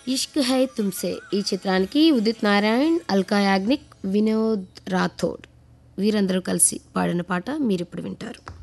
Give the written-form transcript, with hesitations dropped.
ఇష్క్ high తుమ్సే ఈ చిత్రానికి ఉదిత్ నారాయణ్, అల్కా యాగ్నిక్, వినోద్ రాథోడ్ వీరందరూ కలిసి పాడిన పాట మీరిప్పుడు వింటారు.